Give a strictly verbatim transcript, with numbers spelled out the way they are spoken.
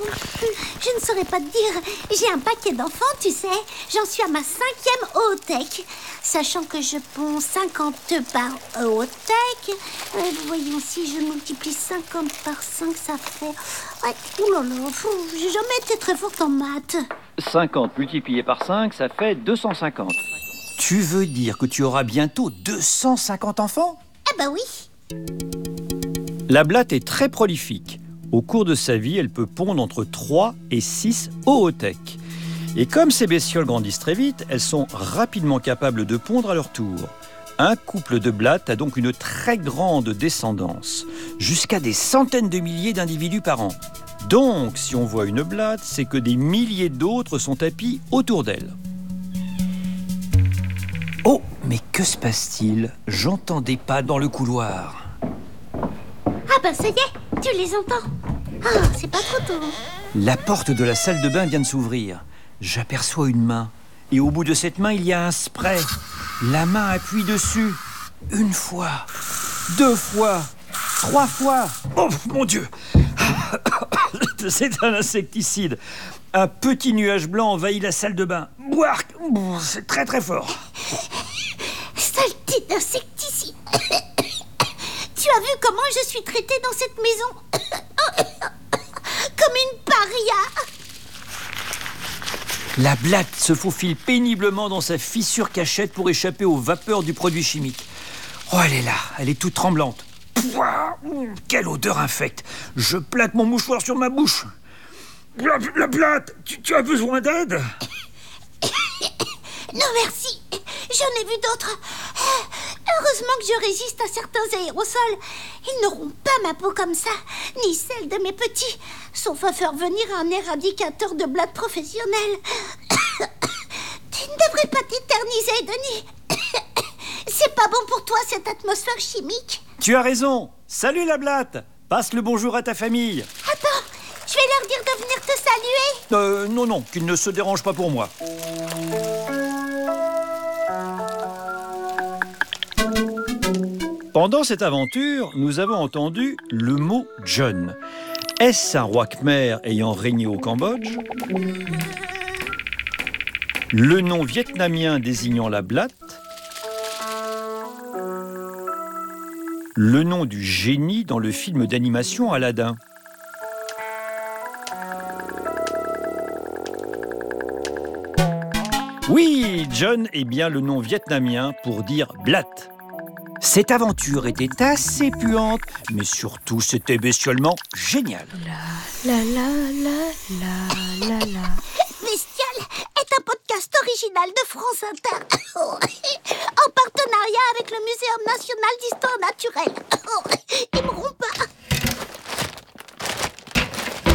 Je ne saurais pas te dire. J'ai un paquet d'enfants, tu sais. J'en suis à ma cinquième ootech. Sachant que je ponds cinquante par ootech. Euh, voyons, si je multiplie cinquante par cinq, ça fait... Ouais, ouh là là, j'ai jamais été très forte en maths. cinquante multiplié par cinq, ça fait deux cent cinquante. Tu veux dire que tu auras bientôt deux cent cinquante enfants ? Ah bah oui. La blatte est très prolifique. Au cours de sa vie, elle peut pondre entre trois et six ootech. Et comme ces bestioles grandissent très vite, elles sont rapidement capables de pondre à leur tour. Un couple de blattes a donc une très grande descendance, jusqu'à des centaines de milliers d'individus par an. Donc, si on voit une blatte, c'est que des milliers d'autres sont tapis autour d'elle. Oh, mais que se passe-t-il ? J'entends des pas dans le couloir. Ah bah ça y est, tu les entends. Ah, c'est pas trop tôt. La porte de la salle de bain vient de s'ouvrir. J'aperçois une main. Et au bout de cette main, il y a un spray. La main appuie dessus. Une fois, deux fois, trois fois. Oh, mon Dieu! C'est un insecticide. Un petit nuage blanc envahit la salle de bain. Bouark! C'est très très fort. Saleté d'insecticide. Tu as vu comment je suis traitée dans cette maison? Comme une paria. La blatte se faufile péniblement dans sa fissure cachette pour échapper aux vapeurs du produit chimique. Oh, elle est là, elle est toute tremblante. Pouah, quelle odeur infecte! Je plaque mon mouchoir sur ma bouche. La, la blatte, tu, tu as besoin d'aide? Non merci, j'en ai vu d'autres. Heureusement que je résiste à certains aérosols. Ils n'auront pas ma peau comme ça, ni celle de mes petits, sauf à faire venir un éradicateur de blattes professionnel. Tu ne devrais pas t'éterniser, Denis. C'est pas bon pour toi, cette atmosphère chimique. Tu as raison. Salut la blatte. Passe le bonjour à ta famille. Attends, je vais leur dire de venir te saluer. Euh, non, non, qu'ils ne se dérangent pas pour moi. Pendant cette aventure, nous avons entendu le mot John. Est-ce un roi khmer ayant régné au Cambodge ? Le nom vietnamien désignant la blatte ? Le nom du génie dans le film d'animation Aladdin ? Oui, John est bien le nom vietnamien pour dire blatte. Cette aventure était assez puante, mais surtout c'était bestiolement génial. La la la la la la. Bestial est un podcast original de France Inter en partenariat avec le Muséum national d'histoire naturelle.